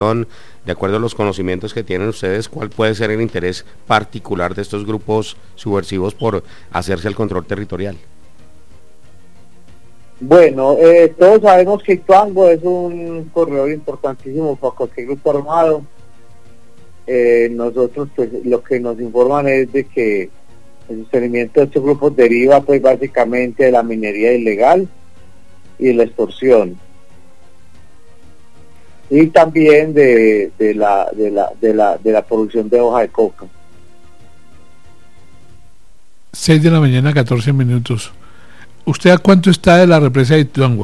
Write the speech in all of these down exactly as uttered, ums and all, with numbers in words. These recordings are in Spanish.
de acuerdo a los conocimientos que tienen ustedes, ¿cuál puede ser el interés particular de estos grupos subversivos por hacerse el control territorial? Bueno, eh, todos sabemos que Ituango es un corredor importantísimo para cualquier grupo armado. Eh, nosotros, pues, lo que nos informan es de que el sostenimiento de estos grupos deriva, pues, básicamente de la minería ilegal y de la extorsión, y también de, de la de la de la de la producción de hoja de coca. seis de la mañana, catorce minutos. ¿Usted a cuánto está de la represa de Ituango?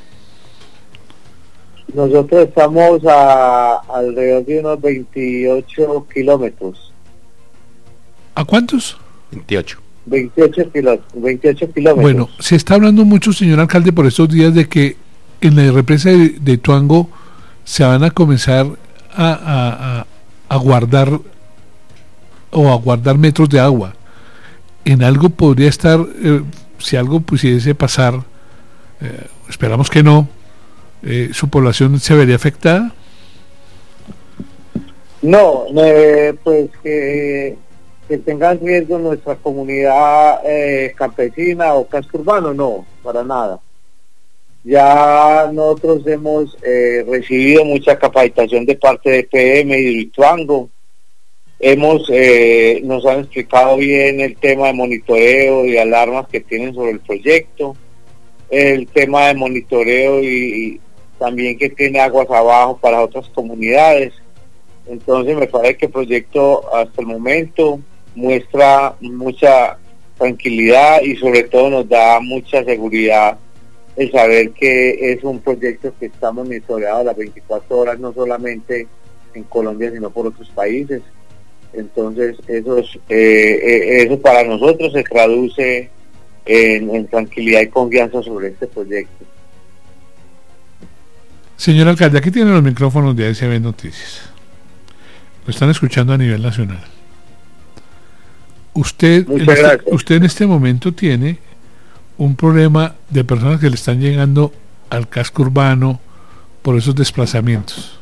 Nosotros estamos a alrededor de unos veintiocho kilómetros. ¿A cuántos? veintiocho. veintiocho kilómetros. Bueno, se está hablando mucho, señor alcalde, por estos días de que en la represa de, de Ituango se van a comenzar a, a, a, a guardar o a guardar metros de agua. En algo podría estar, eh, si algo pudiese pasar, eh, esperamos que no, eh, ¿su población se vería afectada? No, eh, pues que, que tenga en riesgo nuestra comunidad eh, campesina o casco urbano, no, para nada. Ya nosotros hemos eh, recibido mucha capacitación de parte de P M y de Ituango. Hemos, eh, nos han explicado bien el tema de monitoreo y alarmas que tienen sobre el proyecto, el tema de monitoreo y, y también que tiene aguas abajo para otras comunidades. Entonces me parece que el proyecto hasta el momento muestra mucha tranquilidad y sobre todo nos da mucha seguridad el saber que es un proyecto que está monitoreado a las veinticuatro horas, no solamente en Colombia sino por otros países. Entonces eso es, eh, eso para nosotros se traduce en, en tranquilidad y confianza sobre este proyecto. Señor alcalde, aquí tienen los micrófonos de A S B Noticias. Lo están escuchando a nivel nacional. Usted en, este, usted en este momento tiene un problema de personas que le están llegando al casco urbano por esos desplazamientos.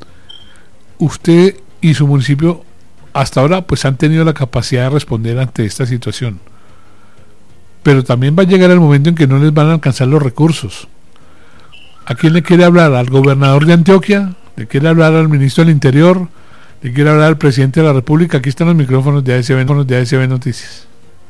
Usted y su municipio hasta ahora pues han tenido la capacidad de responder ante esta situación, pero también va a llegar el momento en que no les van a alcanzar los recursos. ¿A quién le quiere hablar? ¿Al gobernador de Antioquia? ¿Le quiere hablar al ministro del Interior? ¿Le quiere hablar al presidente de la República? Aquí están los micrófonos de A S B, de A S B Noticias.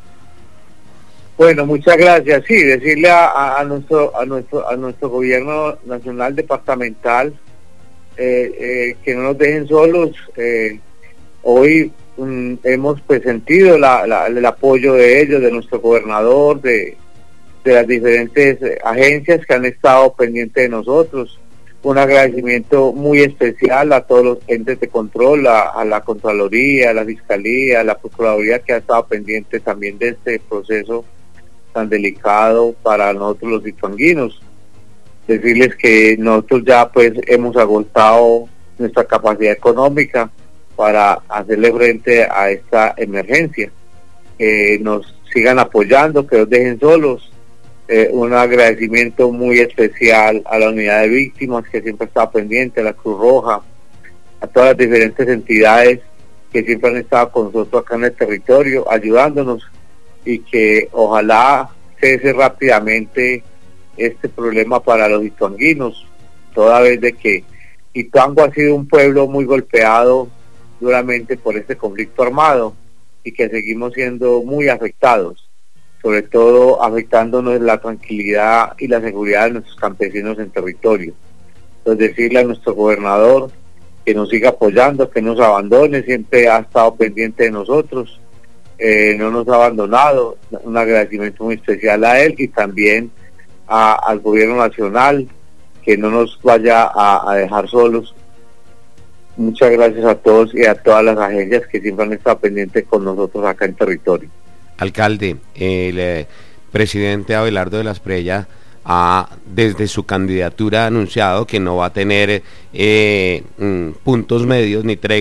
Bueno, muchas gracias. Sí, decirle a, a nuestro a nuestro a nuestro gobierno nacional departamental eh, eh, que no nos dejen solos. Eh, hoy um, hemos pues sentido la, la, el apoyo de ellos, de nuestro gobernador, de, de las diferentes agencias que han estado pendientes de nosotros. Un agradecimiento muy especial a todos los entes de control, a, a la Contraloría, a la Fiscalía, a la Procuraduría que ha estado pendiente también de este proceso tan delicado para nosotros los ituanguinos. Decirles que nosotros ya pues hemos agotado nuestra capacidad económica para hacerle frente a esta emergencia. Que nos sigan apoyando, que nos dejen solos. Eh, un agradecimiento muy especial a la unidad de víctimas que siempre está pendiente, a la Cruz Roja, a todas las diferentes entidades que siempre han estado con nosotros acá en el territorio, ayudándonos, y que ojalá cese rápidamente este problema para los ituanguinos, toda vez de que Ituango ha sido un pueblo muy golpeado duramente por este conflicto armado y que seguimos siendo muy afectados, sobre todo afectándonos la tranquilidad y la seguridad de nuestros campesinos en territorio. Entonces decirle a nuestro gobernador que nos siga apoyando, que nos abandone, siempre ha estado pendiente de nosotros, eh, no nos ha abandonado. Un agradecimiento muy especial a él y también a, al gobierno nacional, que no nos vaya a, a dejar solos. Muchas gracias a todos y a todas las agencias que siempre han estado pendientes con nosotros acá en territorio. Alcalde, el eh, presidente Abelardo de la Espriella ha desde su candidatura anunciado que no va a tener eh, mm, puntos medios ni tregua